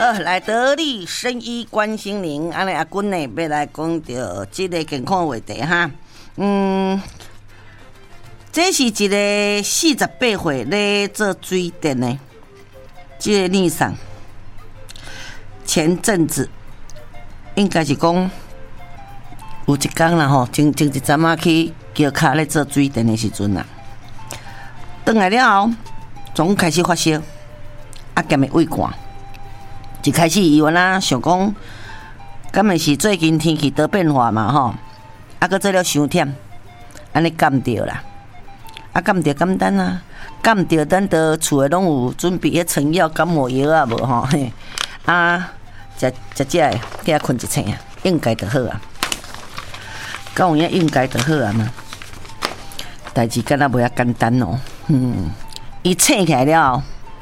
好，来得力生医关心您，安尼阿君呢要来讲到这个健康话题哈。这是一个48岁咧做水电的，这个女生前阵子应该是讲有一天啦吼，前一阵仔去桥卡咧做水电的时阵啦，转来了后，总开始发烧，兼会胃寒。一开始伊原来想讲，敢会是最近天气多变化嘛吼，搁做了伤忝，安尼感着啦。感着简单啊，感着咱伫厝诶拢有准备迄成药感冒药啊无吼，食这个给他困一醒啊，应该就好啊。敢有影应该就好啊嘛？代志敢若无遐简单哦。伊醒起来了后，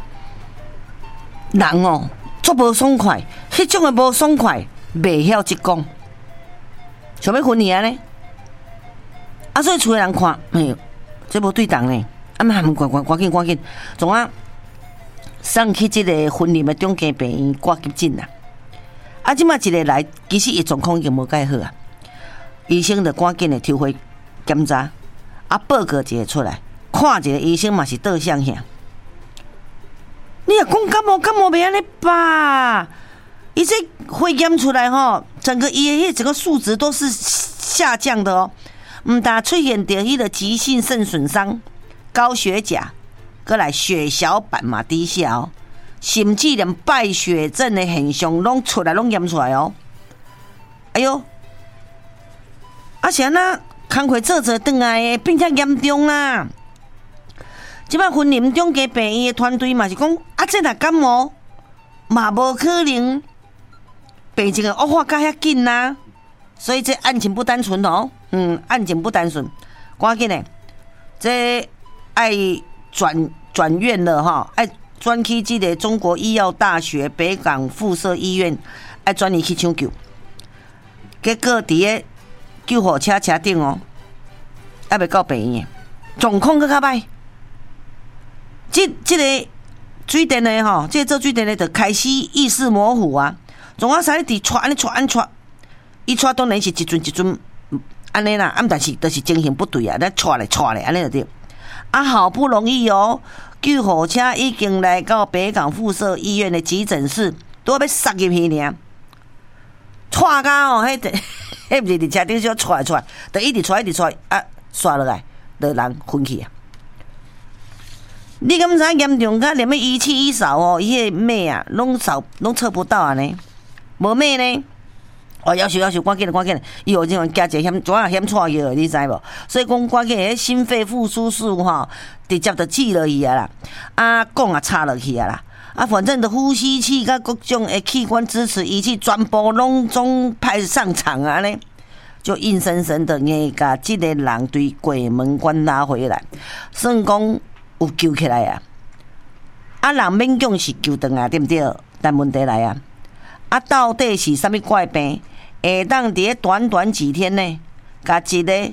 人哦足无爽快，迄种诶无爽快，袂晓即讲，想要昏去安尼。所以厝诶人看，这无对档呢，含赶紧，总送去这个婚礼的中间病院挂急诊啦。即马一个来，其实伊状况已经无介好啊。医生就赶紧的抽血检查，报告一个出来，看一个医生嘛是倒向向。你若讲感冒袂安尼吧？伊这血检出来吼，整个伊的整个数值都是下降的哦。唔但出现到迄个急性肾损伤、高血钾，过来血小板嘛低下哦，甚至连败血症的现象拢出来，拢验出来哦。哎呦，是安那工课做转来的，并且严重啦。即摆婚林中家病院的团队嘛是讲，这若感冒嘛无可能病情恶化甲遐紧啦，所以这案情不单纯哦。案情不单纯，赶紧的，这爱转院了哈，爱转去这个中国医药大学北港附设医院，爱转移去抢救。结果伫个救护车顶哦，还未到病院，状况更较歹。这个水电的吼，这个做水电的就开始意识模糊啊，总使伫喘安尼喘，伊喘当然是一阵。安尼啦，但是就是情形不对啊，咱带来安尼就对。好不容易哦，救护车已经来到北港附设医院的急诊室，都要塞入去呢。带到哦，迄不是伫车顶上带出来，就一直带刷落来，就人昏去啊。你敢知严重到连要仪器一扫哦，伊个脉啊，拢测不到安尼，无脉呢？要求，赶紧的！伊有这种加一个险错药，你知无？所以讲赶紧的心肺复苏术吼，直接就治落去啊啦，讲也插落去啊啦，反正的呼吸器甲各种的器官支持仪器全部拢总派上场啊呢，就硬生生的硬甲这个人对鬼门关拉回来，算讲有救起来啊！人勉强是救回来，对不对？但问题来啊！到底是啥物怪病？会当伫短短几天呢，甲一个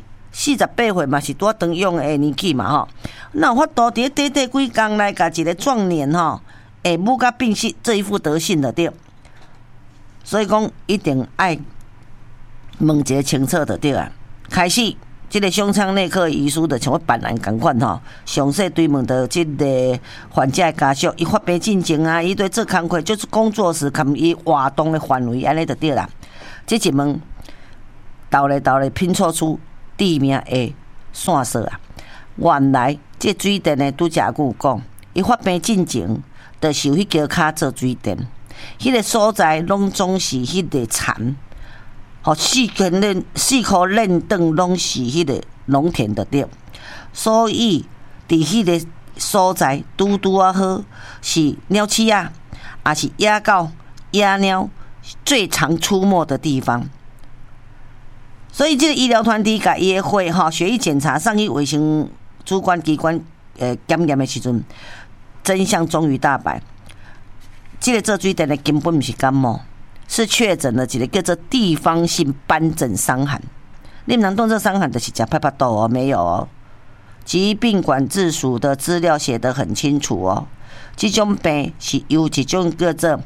48岁嘛是多长用的年纪嘛吼，那有法度伫短几工来甲一个壮年吼，会母甲病逝这一副德性的对，所以讲一定爱问一个清楚的对啊。开始这个胸腔内科医师就像我办案同款吼，详细追问到这个患者的家属，伊发病进前啊，伊对做工课就是工作时含伊活动的范围安尼就对啦。这一问，斗来拼凑出地名的线索啊！原来这水电的拄则有讲，伊发病进前，就是有迄桥骹做水电，迄个所在拢总是迄个田，四颗链灯拢是迄个农田的对，所以伫迄个所在拄啊好，是鸟鼠啊，也是野狗、野鸟最常出没的地方。所以这个医疗团体甲伊的会血液检查上去卫生主管机关检验的时阵，真相终于大白。这个做水电的根本不是感冒，是确诊了一个叫做地方性斑疹伤寒。你们能动这伤寒就是吃拍拍豆哦，没有哦。疾病管制署的资料写得很清楚哦，这种病是由一种叫做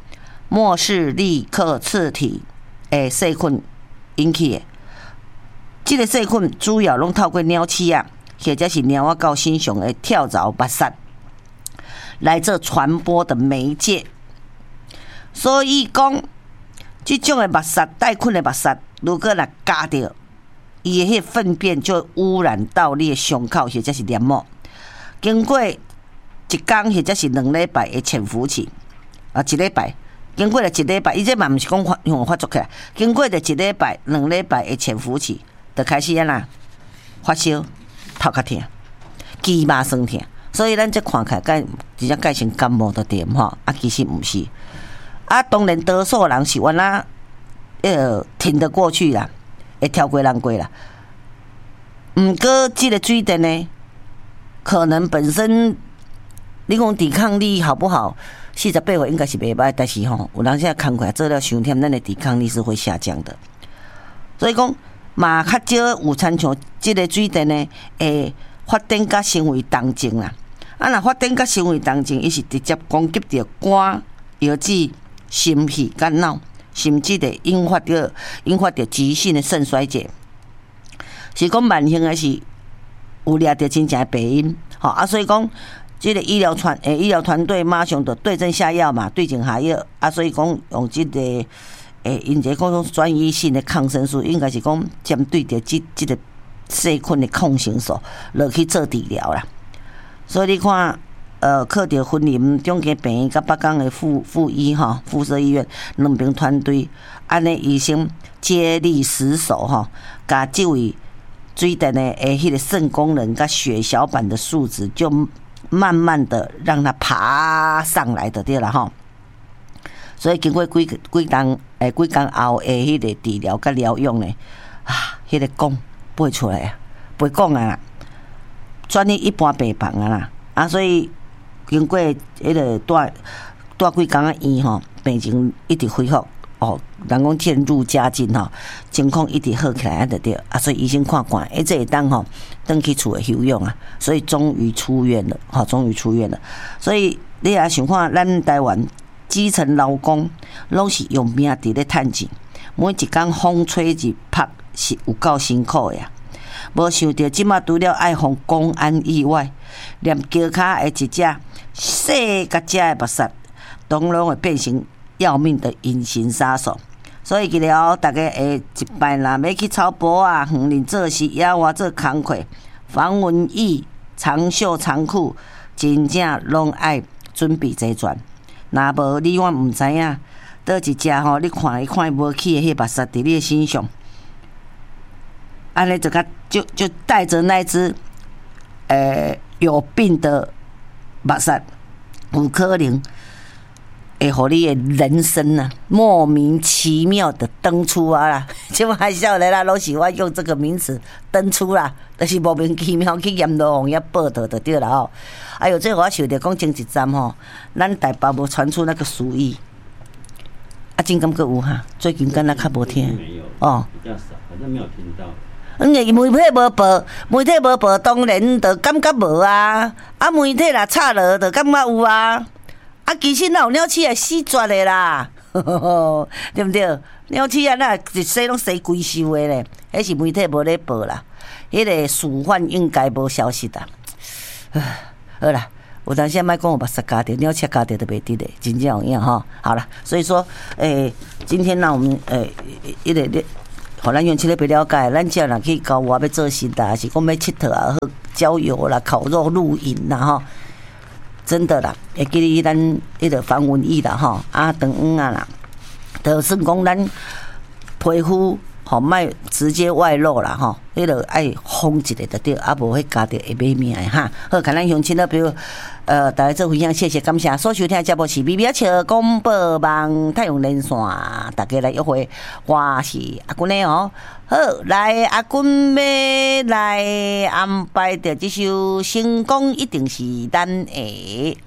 末氏立克刺体的细菌引起的。这个细菌主要拢透过鸟鼠啊，或者是猫仔到身上的跳蚤、目虱来做传播的媒介。所以讲，这种的目虱带菌的目虱，如果若加到，伊的迄粪便就污染到你的伤口或者是黏膜。经过1天或者是2礼拜的潜伏期，1礼拜，经过了1礼拜，伊这嘛毋是讲发作起来，经过了1礼拜、2礼拜的潜伏期，就开始安那发烧、头壳痛、肌肉酸痛。所以咱这看起来直接改成感冒的点吼，其实毋是。当然多数人是原来挺得过去啦，会跳过人过啦。毋过这个水电呢，可能本身你讲抵抗力好不好？48岁应该是袂歹，但是吼，有人现在工课做了伤忝，咱的抵抗力是会下降的。所以讲嘛，较少有参像这个水电呢，会发展甲成为动症啦。若发展甲成为动症，伊是直接攻击到肝、腰子、心脾、肝脑，甚至的引发到急性的肾衰竭。是讲慢性的是有掠到真正的病因，所以讲这个医疗团队马上就对症下药嘛，对症下药所以讲用这个因这讲专一性的抗生素，应该是讲针对着这个细菌的抗生素落去做治疗啦。所以你看，靠着云林中间病院甲北港的附设医院两边团队，安尼医生接力死守甲这位水电的迄个肾功能甲血小板的数值，就慢慢的让它爬上来的对啦所以经过几天后的迄个治疗甲疗养呢，迄个讲背出来背讲啦。转去一般病房啦，所以经过迄个带几工院病情一直恢复人讲渐入佳境情况一直好起来就对所以医生看这会当回去厝的休养所以终于出院了所以你也想看咱台湾基层劳工拢是用命伫咧趁钱，每一天风吹日晒是有够辛苦的无想到即马除了爱防公安意外，连脚骹的一只细甲只的目虱，拢会变成要命的隐形杀手。所以记了，大家会一摆啦，要去草埔园林做事，野外做工课，防蚊液、长袖长裤，真正拢爱准备齐全。若无你我毋知影，倒一只你看无起的迄目虱伫你的身上。安尼就带着那只有病的目虱，有可能会互你的人生莫名其妙的登出啦。这玩笑的啦，拢是我用这个名词登出啦，就是莫名其妙去阎罗王爷报道就对了哎呦，这我想着讲前一站咱台北无传出那个俗语真感觉有最近敢若较无听比较少，好像没有听到。 媒体无报，当然就感觉无媒体若插落，就感觉有其实哪有鸟鼠死绝的啦，对不对？鸟鼠那一世拢死规收的咧，迄是媒体无咧报啦。迄个鼠患应该无消息啦。好啦，有当时莫讲有目虱咬着，鸟鼠咬着都袂得的，真正有影好啦，所以说，今天呢，我们一个。互咱用起来不了解，咱只要去郊外要做事啦，是讲要佚佗好郊游啦、烤肉、露营啦真的啦，会记哩咱迄个防蚊液啦长黄啦，就算讲咱皮肤莫直接外露啦迄个爱封一下就对，无迄加着会歹命的好，看咱乡亲比如大家做分享，谢谢感谢所收听的节目是咪咪笑广播网太阳连线，大家来约会，我是阿君的好，来阿君要来安排的这首成功一定是咱的。